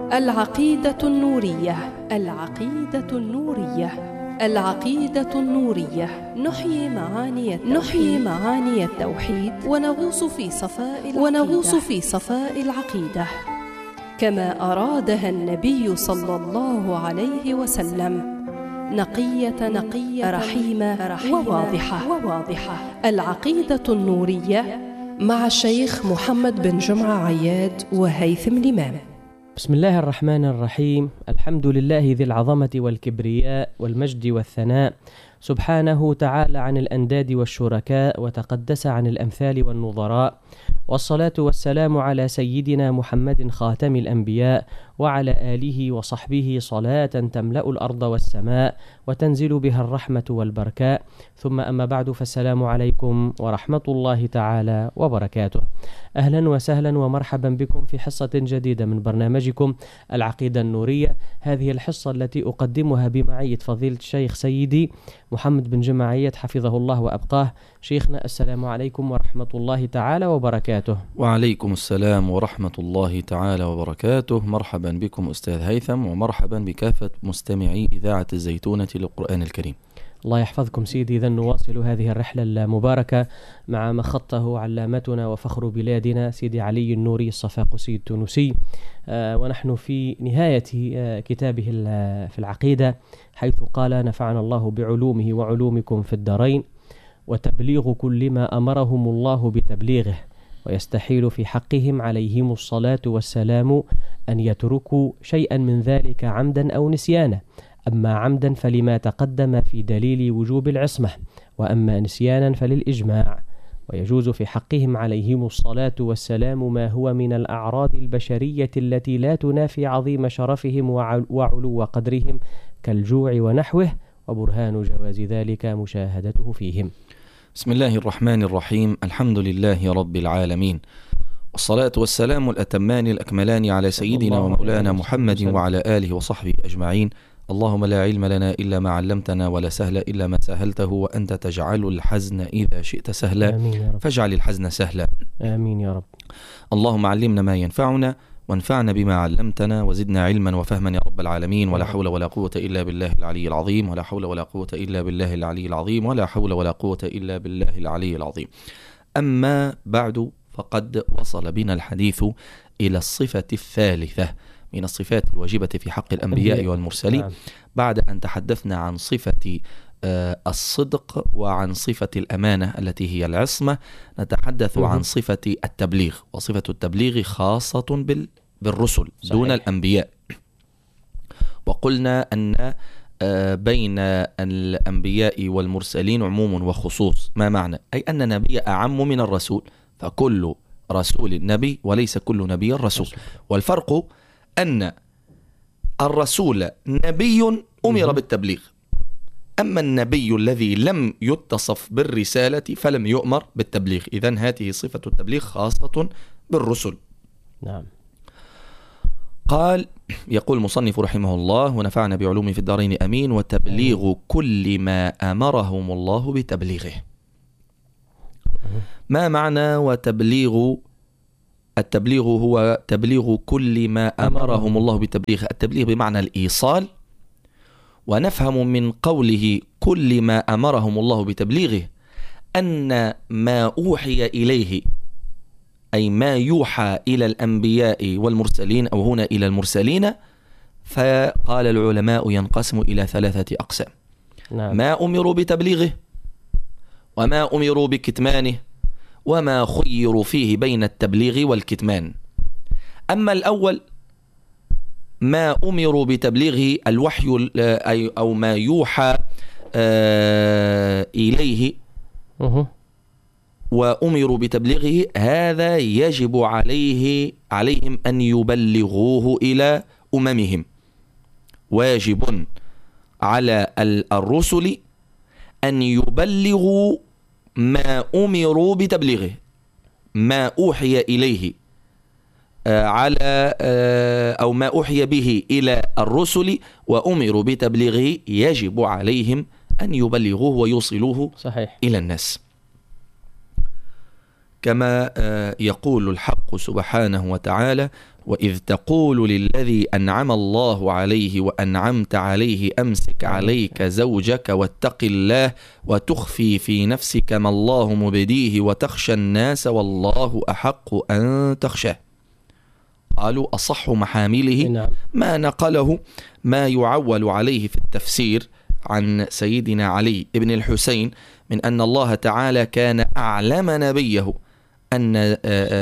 العقيدة النورية. العقيدة النورية. العقيدة النورية. نحيي معاني التوحيد ونغوص في صفاء العقيدة كما أرادها النبي صلى الله عليه وسلم، نقية رحيمة وواضحة. العقيدة النورية مع الشيخ محمد بن جمعة عياد وهيثم الإمام. بسم الله الرحمن الرحيم. الحمد لله ذي العظمة والكبرياء والمجد والثناء، سبحانه تعالى عن الأنداد والشركاء، وتقدس عن الأمثال والنظراء، والصلاة والسلام على سيدنا محمد خاتم الأنبياء وعلى آله وصحبه صلاة تملأ الأرض والسماء وتنزل بها الرحمة والبركاء، ثم أما بعد، فالسلام عليكم ورحمة الله تعالى وبركاته. أهلا وسهلا ومرحبا بكم في حصة جديدة من برنامجكم العقيدة النورية. هذه الحصة التي أقدمها بمعية فضيلة الشيخ سيدي محمد بن جمعة عياد حفظه الله وأبقاه. شيخنا، السلام عليكم ورحمة الله تعالى وبركاته. وعليكم السلام ورحمة الله تعالى وبركاته. مرحبا بكم أستاذ هيثم، ومرحبا بكافة مستمعي إذاعة الزيتونة للقرآن الكريم. الله يحفظكم سيدي. إذن نواصل هذه الرحلة المباركة مع ما خطه علامتنا وفخر بلادنا سيدي علي النوري الصفاقسي التونسي، ونحن في نهاية كتابه في العقيدة، حيث قال: نفعنا الله بعلومه وعلومكم في الدارين، وتبليغ كل ما أمرهم الله بتبليغه، ويستحيل في حقهم عليهم الصلاة والسلام أن يتركوا شيئا من ذلك عمدا أو نسيانا، أما عمدا فلما تقدم في دليل وجوب العصمة، وأما نسيانا فللإجماع. ويجوز في حقهم عليهم الصلاة والسلام ما هو من الأعراض البشرية التي لا تنافي عظيم شرفهم وعلو قدرهم كالجوع ونحوه، وبرهان جواز ذلك مشاهدته فيهم. بسم الله الرحمن الرحيم. الحمد لله رب العالمين، والصلاة والسلام الأتمان الأكملان على سيدنا ومولانا محمد وعلى آله وصحبه أجمعين. اللهم لا علم لنا إلا ما علمتنا، ولا سهل إلا ما سهلته، وأنت تجعل الحزن إذا شئت سهلا، فاجعل الحزن سهلا. آمين يا رب. اللهم علمنا ما ينفعنا، وانفعنا بما علمتنا، وزدنا علما وفهما يا رب العالمين. ولا حول ولا قوة إلا بالله العلي العظيم، ولا حول ولا قوة إلا بالله العلي العظيم، ولا حول ولا قوة إلا بالله العلي العظيم. أما بعد، فقد وصل بنا الحديث إلى الصفة الثالثة من الصفات الواجبة في حق الأنبياء والمرسلين، بعد أن تحدثنا عن صفة الصدق وعن صفة الأمانة التي هي العصمة. نتحدث عن صفة التبليغ، وصفة التبليغ خاصة بالرسل دون الأنبياء. وقلنا أن بين الأنبياء والمرسلين عموم وخصوص. ما معنى؟ أي أن النبي أعم من الرسول، فكل رسول نبي وليس كل نبي رسول. والفرق أن الرسول نبي أمر بالتبليغ، أما النبي الذي لم يتصف بالرسالة فلم يؤمر بالتبليغ. إذن هذه صفة التبليغ خاصة بالرسل. نعم. قال: يقول المصنف رحمه الله: ونفعنا بعلومه في الدارين أمين، وتبليغ كل ما أمرهم الله بتبليغه. ما معنى وتبليغ؟ التبليغ هو تبليغ كل ما أمرهم الله بتبليغه. التبليغ بمعنى الإيصال، ونفهم من قوله كل ما أمرهم الله بتبليغه أن ما أوحي إليه، أي ما يوحى إلى الأنبياء والمرسلين، أو هنا إلى المرسلين، فقال العلماء ينقسم إلى 3 أقسام. ما أمروا بتبليغه، وما أمروا بكتمانه، وما خيروا فيه بين التبليغ والكتمان. أما الأول، ما أمروا بتبليغه الوحي أو ما يوحى إليه وأمروا بتبليغه، هذا يجب عليهم أن يبلغوه إلى أممهم. واجب على الرسل أن يبلغوا ما أمروا بتبليغه، ما أوحي إليه على أو ما أوحي به إلى الرسل وأمروا بتبليغه، يجب عليهم أن يبلغوه ويوصلوه صحيح. إلى الناس. كما يقول الحق سبحانه وتعالى: وإذ تقول للذي أنعم الله عليه وأنعمت عليه أمسك عليك زوجك واتق الله وتخفي في نفسك ما الله مبديه وتخشى الناس والله أحق أن تخشاه. قالوا أصح محامله ما نقله ما يعول عليه في التفسير عن سيدنا علي بن الحسين من أن الله تعالى كان أعلم نبيه أن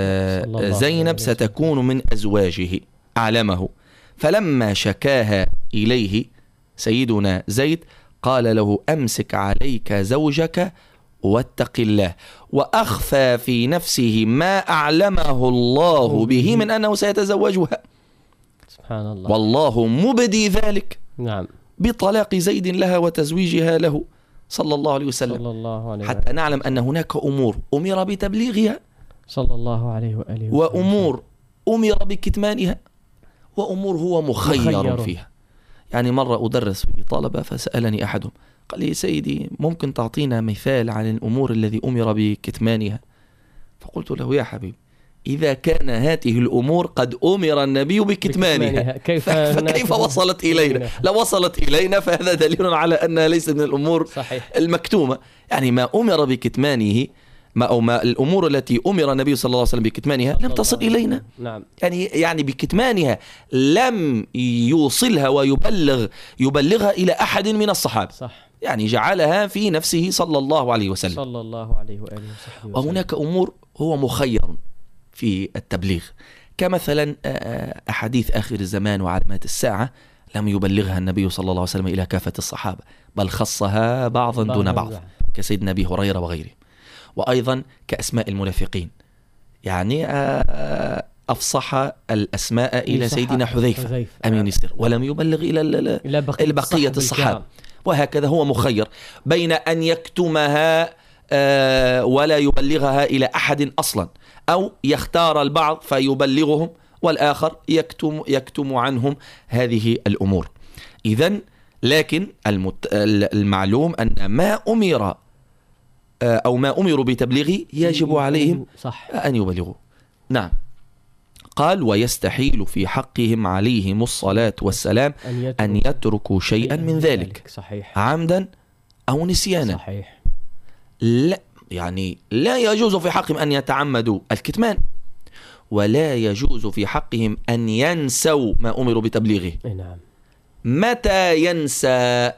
زينب ستكون من أزواجه، أعلمه، فلما شكاها إليه سيدنا زيد قال له: أمسك عليك زوجك واتق الله، وأخفى في نفسه ما أعلمه الله به من أنه سيتزوجها. سبحان الله. والله مبدي ذلك نعم بطلاق زيد لها وتزويجها له صلى الله عليه وسلم، صلى الله عليه حتى نعلم أن هناك أمور أمر بتبليغها صلى الله عليه وآله وسلم، وأمور أمر بكتمانها، وأمور هو مخير فيها. يعني مرة أدرس في طلبة فسألني أحدهم قال لي: سيدي ممكن تعطينا مثال عن الأمور الذي أمر بكتمانها؟ فقلت له: يا حبيب، إذا كان هذه الأمور قد أمر النبي بكتمانها فكيف وصلت إلينا؟ لو وصلت إلينا فهذا دليل على أنها ليست من الأمور صحيح. المكتومة. يعني ما أمر بكتمانه ما الأمور التي أمر النبي صلى الله عليه وسلم بكتمانها لم تصل إلينا. نعم. يعني بكتمانها لم يوصلها يبلغها إلى أحد من الصحابة. صح. يعني جعلها في نفسه صلى الله عليه وسلم. صلى الله عليه وآله وسلم. وهناك أمور هو مخير في التبليغ، كمثلا أحاديث آخر الزمان وعلامات الساعة لم يبلغها النبي صلى الله عليه وسلم إلى كافة الصحابة، بل خصها بعضا دون بعض كسيدنا أبي هريرة وغيره. وأيضا كأسماء المنافقين، يعني أفصح الأسماء إلى سيدنا حذيفة أمين السر ولم يبلغ إلى بقية الصحابة. وهكذا هو مخير بين أن يكتمها ولا يبلغها إلى أحد أصلا، أو يختار البعض فيبلغهم والآخر يكتم عنهم هذه الأمور. إذن لكن المعلوم أن ما أمر أو ما أمروا بتبليغه يجب عليهم أن يبلغوا. نعم. قال: ويستحيل في حقهم عليهم الصلاة والسلام أن يتركوا شيئا من ذلك صحيح. عمدا أو نسيانا. صحيح. لا، يعني لا يجوز في حقهم أن يتعمدوا الكتمان، ولا يجوز في حقهم أن ينسوا ما أمروا بتبليغه. نعم. متى ينسى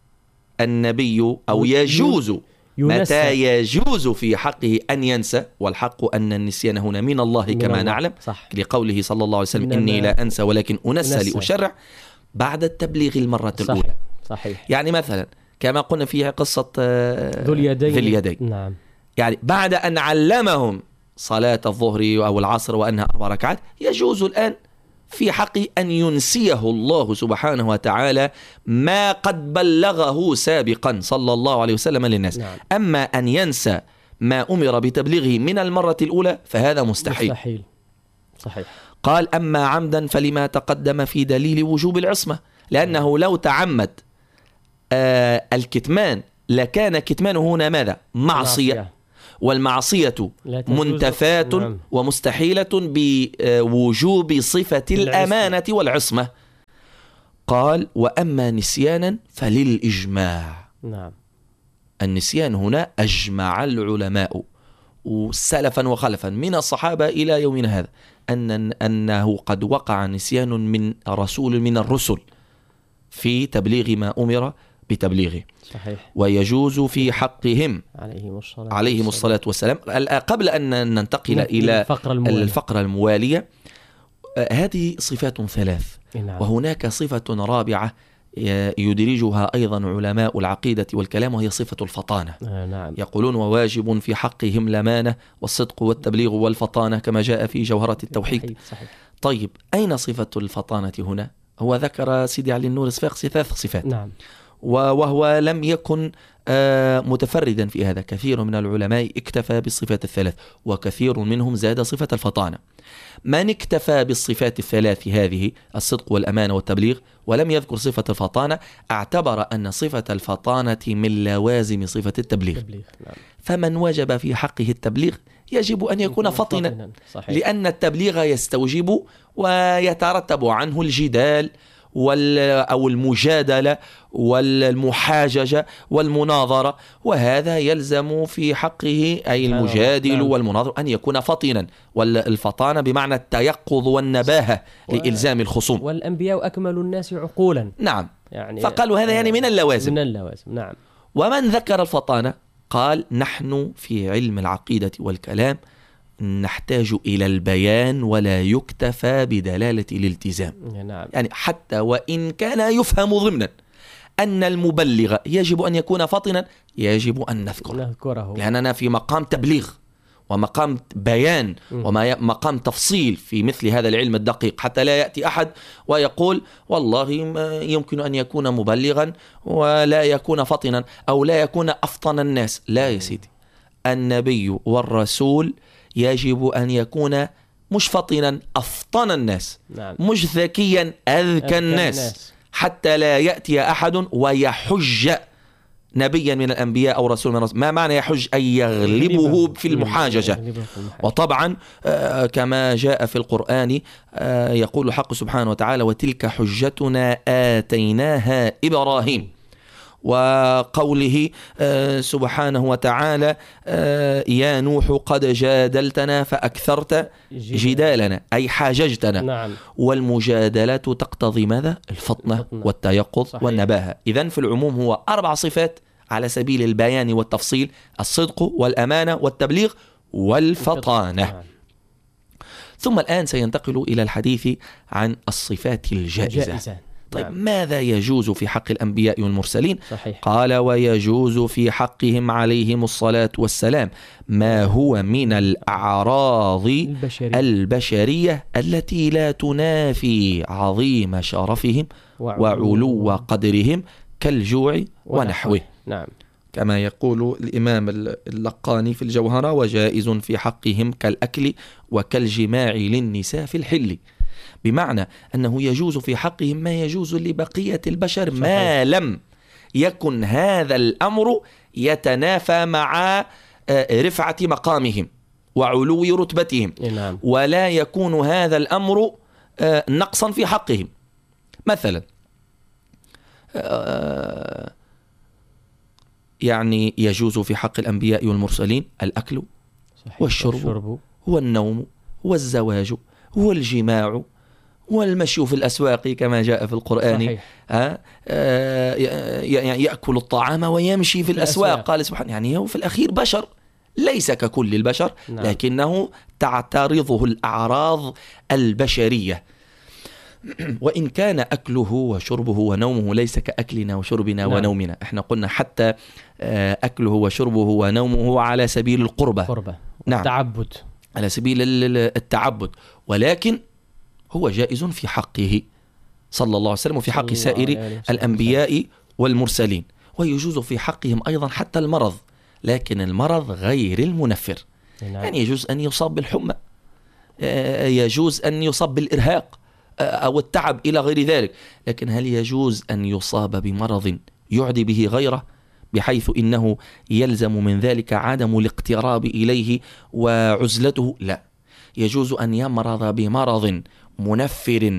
النبي أو يجوز متى يجوز في حقه أن ينسى؟ والحق أن النسيان هنا من الله كما نعلم، لقوله صلى الله عليه وسلم: إني لا أنسى ولكن أنسى لأشرع، بعد التبليغ المرة الأولى. صحيح. يعني مثلا كما قلنا فيها قصة ذو اليدين. نعم. يعني بعد أن علمهم صلاة الظهر أو العصر وأنها 4 ركعات، يجوز الآن في حقه أن ينسيه الله سبحانه وتعالى ما قد بلغه سابقا صلى الله عليه وسلم للناس. نعم. أما أن ينسى ما أمر بتبليغه من المرة الأولى فهذا مستحيل. صحيح. قال: أما عمدا فلما تقدم في دليل وجوب العصمة، لأنه لو تعمد الكتمان لكان كتمانه هنا ماذا؟ معصية، والمعصية منتفاة ومستحيلة بوجوب صفة الأمانة والعصمة. قال: وأما نسيانا فللإجماع. نعم. النسيان هنا أجمع العلماء سلفا وخلفا من الصحابة إلى يومنا هذا أنه قد وقع نسيان من رسول من الرسل في تبليغ ما أمر بتبليغه. صحيح. ويجوز في حقهم عليهم الصلاة والسلام. قبل أن ننتقل إلى الفقرة الموالية، هذه صفات 3. نعم. وهناك صفة رابعة يدرجها أيضا علماء العقيدة والكلام، وهي صفة الفطانة. نعم. يقولون: وواجب في حقهم الأمانة والصدق والتبليغ والفطانة كما جاء في جوهرة التوحيد. صحيح. طيب، أين صفة الفطانة هنا؟ هو ذكر سيدي علي النور الصفاقسي 3 صفات. نعم. وهو لم يكن متفردا في هذا، كثير من العلماء اكتفى بالصفات 3، وكثير منهم زاد صفة الفطانة. من اكتفى بالصفات 3 هذه، الصدق والأمانة والتبليغ، ولم يذكر صفة الفطانة، اعتبر أن صفة الفطانة من لوازم صفة التبليغ. نعم. فمن وجب في حقه التبليغ يجب أن يكون فطنا، لأن التبليغ يستوجب ويترتب عنه الجدال أو المجادلة والمحاججة والمناظرة، وهذا يلزم في حقه أي المجادل والمناظر أن يكون فطنا، والفطانة بمعنى التيقظ والنباهة لإلزام الخصوم. والأنبياء أكمل الناس عقولا. نعم، يعني فقالوا هذا يعني من اللوازم. نعم. ومن ذكر الفطانة قال نحن في علم العقيدة والكلام نحتاج إلى البيان ولا يكتفى بدلالة الالتزام. نعم. يعني حتى وإن كان يفهم ضمنا أن المبلغ يجب أن يكون فطنا، يجب أن نذكره، لأننا في مقام تبليغ ومقام بيان ومقام تفصيل في مثل هذا العلم الدقيق، حتى لا يأتي أحد ويقول والله يمكن أن يكون مبلغا ولا يكون فطنا أو لا يكون أفطن الناس. لا يا سيدي، النبي والرسول يجب أن يكون مش فطنا أفطن الناس، نعم. مش ذكيا أذكى الناس، حتى لا يأتي أحد ويحج نبيا من الأنبياء أو رسول من الرسول. ما معنى يحج؟ أي يغلبه في المحاججة. وطبعا كما جاء في القرآن يقول الحق سبحانه وتعالى وتلك حجتنا آتيناها إبراهيم، وقوله سبحانه وتعالى يا نوح قد جادلتنا فأكثرت جدالنا، أي حاججتنا. نعم. والمجادلة تقتضي ماذا؟ الفطنة والتيقظ والنباهة. إذن في العموم هو 4 صفات على سبيل البيان والتفصيل: الصدق والأمانة والتبليغ والفطانة. نعم. ثم الآن سينتقل إلى الحديث عن الصفات الجائزة. طيب، نعم. ماذا يجوز في حق الأنبياء والمرسلين؟ صحيح. قال ويجوز في حقهم عليهم الصلاة والسلام ما هو من الأعراض البشرية التي لا تنافي عظيم شرفهم وعلو قدرهم كالجوع ونحوه. نعم. كما يقول الإمام اللقاني في الجوهرة وجائز في حقهم كالأكل وكالجماع للنساء في الحل، بمعنى أنه يجوز في حقهم ما يجوز لبقية البشر ما لم يكن هذا الأمر يتنافى مع رفعة مقامهم وعلو رتبتهم. نعم. ولا يكون هذا الأمر نقصا في حقهم. مثلا يعني يجوز في حق الأنبياء والمرسلين الأكل والشرب والنوم والزواج والجماع والمشي في الأسواق كما جاء في القرآن. يأكل الطعام ويمشي في الأسواق. قال سبحانه يعني هو في الأخير بشر ليس ككل البشر. نعم. لكنه تعترضه الأعراض البشرية، وإن كان أكله وشربه ونومه ليس كأكلنا وشربنا. نعم. ونومنا. احنا قلنا حتى أكله وشربه ونومه على سبيل القربة. نعم. التعبد، على سبيل التعبد، ولكن هو جائز في حقه صلى الله عليه وسلم وفي حق سائر الأنبياء والمرسلين. ويجوز في حقهم أيضا حتى المرض، لكن المرض غير المنفر. نعم. يعني يجوز أن يصاب بالحمى، يجوز أن يصاب بالإرهاق أو التعب إلى غير ذلك، لكن هل يجوز أن يصاب بمرض يعدي به غيره بحيث إنه يلزم من ذلك عدم الاقتراب إليه وعزلته؟ لا، يجوز أن يمرض بمرض منفر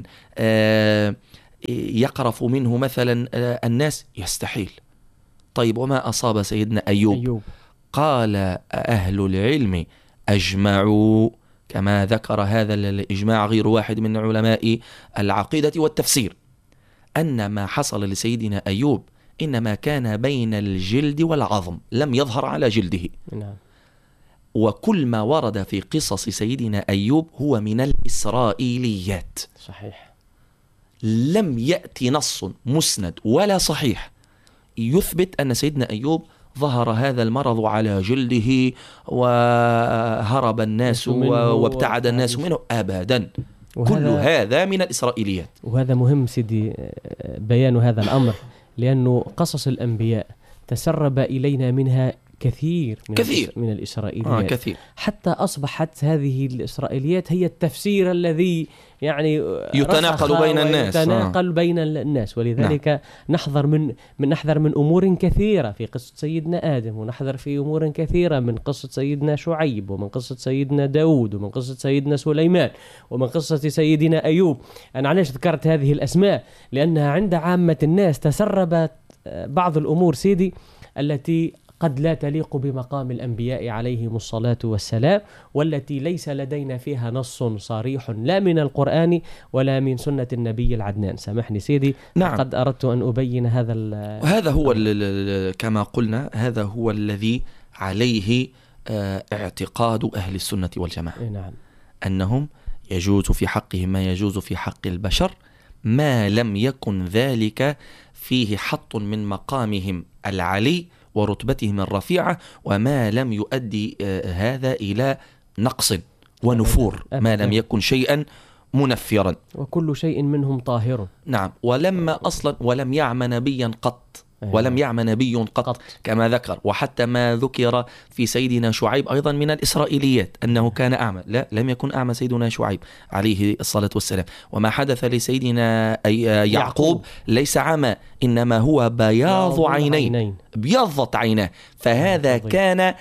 يقرف منه مثلا الناس، يستحيل. طيب، وما أصاب سيدنا أيوب؟ قال أهل العلم أجمعوا، كما ذكر هذا الإجماع غير واحد من علماء العقيدة والتفسير، أن ما حصل لسيدنا أيوب إنما كان بين الجلد والعظم، لم يظهر على جلده. نعم. وكل ما ورد في قصص سيدنا أيوب هو من الإسرائيليات. صحيح. لم يأتي نص مسند ولا صحيح يثبت أن سيدنا أيوب ظهر هذا المرض على جلده وهرب الناس وابتعد الناس منه أبدا. كل هذا من الإسرائيليات. وهذا مهم سيدي بيان هذا الأمر، لأنه قصص الأنبياء تسرب إلينا منها كثير من الإسرائيليات. كثير. حتى أصبحت هذه الإسرائيليات هي التفسير الذي يعني يتناقل بين الناس. ولذلك نحذر من أمور كثيرة في قصة سيدنا آدم، ونحذر في أمور كثيرة من قصة سيدنا شعيب، ومن قصة سيدنا داود، ومن قصة سيدنا سليمان، ومن قصة سيدنا أيوب. أنا علاش ذكرت هذه الأسماء؟ لأنها عند عامة الناس تسربت بعض الأمور سيدي التي قد لا تليق بمقام الأنبياء عليهم الصلاة والسلام، والتي ليس لدينا فيها نص صريح لا من القرآن ولا من سنة النبي العدنان. سامحني سيدي. نعم. قد أردت أن أبين هذا هو كما قلنا هذا هو الذي عليه اعتقاد أهل السنة والجماعة. نعم. أنهم يجوز في حقهم ما يجوز في حق البشر ما لم يكن ذلك فيه حط من مقامهم العلي ورتبتهم الرفيعة، وما لم يؤدي هذا إلى نقص ونفور، ما لم يكن شيئا منفرا. وكل شيء منهم طاهر. نعم. ولم يعم نبيا قط، ولم يعم نبي قط كما ذكر. وحتى ما ذكر في سيدنا شعيب أيضا من الإسرائيليات أنه كان أعمى، لا، لم يكن أعمى سيدنا شعيب عليه الصلاة والسلام. وما حدث لسيدنا يعقوب ليس عمى، إنما هو بياض عينين، بيضت عيناه. فهذا كان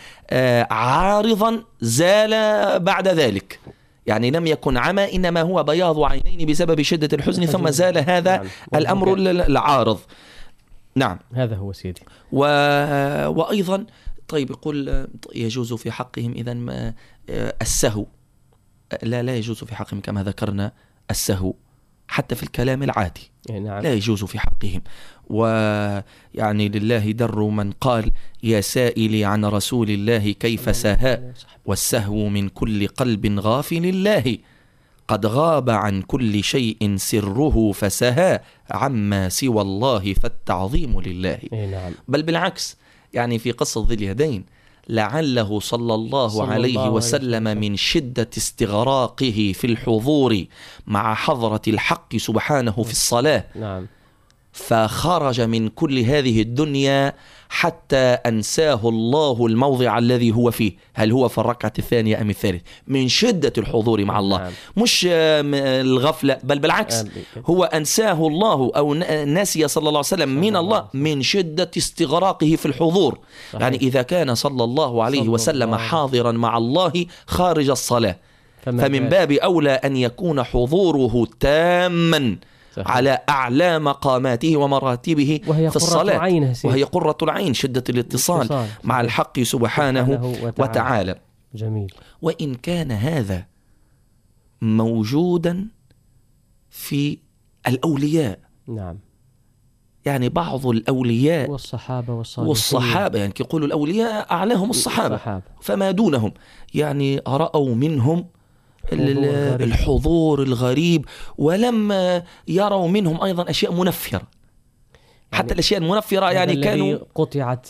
عارضا زال بعد ذلك، يعني لم يكن عمى، إنما هو بياض عينين بسبب شدة الحزن، ثم زال هذا الأمر العارض. نعم. هذا هو سيدي. وأيضا طيب يقول يجوز في حقهم إذن السهو. لا يجوز في حقهم كما ذكرنا السهو حتى في الكلام العادي. نعم. لا يجوز في حقهم. ويعني لله در من قال يا سائلي عن رسول الله كيف سها، والسهو من كل قلب غافل الله، قد غاب عن كل شيء سره فسها، عما سوى الله فالتعظيم لله. نعم. بل بالعكس، يعني في قصة ذي اليدين لعله صلى الله عليه وسلم من شدة استغراقه في الحضور مع حضرة الحق سبحانه في الصلاة، نعم، فخرج من كل هذه الدنيا حتى أنساه الله الموضع الذي هو فيه، هل هو في الركعة الثانية أم الثالث، من شدة الحضور مع الله. نعم. مش الغفلة، بل بالعكس، هو أنساه الله أو نسي صلى الله عليه وسلم من الله من شدة استغراقه في الحضور. صحيح. يعني إذا كان صلى الله عليه وسلم حاضرا مع الله خارج الصلاة، فمن باب أولى أن يكون حضوره تاما على أعلى مقاماته ومراتبه في الصلاة، وهي قرة العين، شدة الاتصال مع الحق سبحانه وتعالى. جميل. وإن كان هذا موجودا في الأولياء، نعم، يعني بعض الأولياء والصحابة يعني يقولوا الأولياء أعلاهم الصحابة، فما دونهم يعني رأوا منهم الحضور الغريب، ولم يروا منهم أيضا أشياء منفرة، يعني حتى الأشياء المنفرة يعني كانوا قطع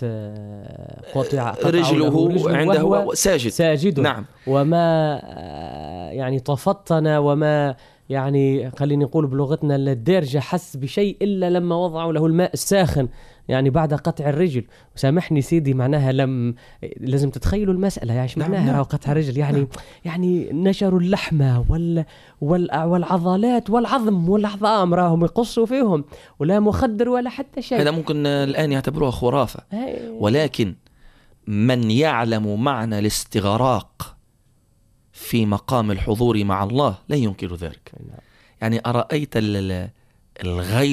رجله عنده ساجد. نعم. وما يعني تفطن، وما يعني خليني نقول بلغتنا الدارجة حس بشيء إلا لما وضعوا له الماء الساخن، يعني بعد قطع الرجل. وسامحني سيدي، معناها لازم تتخيلوا المسألة، يعني معناها نعم. قطع الرجل يعني نعم. يعني نشروا اللحمة والعضلات والعظم والعظام راهم يقصوا فيهم، ولا مخدر ولا حتى شيء. هذا ممكن الآن يعتبروها خرافة، ولكن من يعلم معنى الاستغراق في مقام الحضور مع الله لا ينكر ذلك. يعني أرأيت الغيب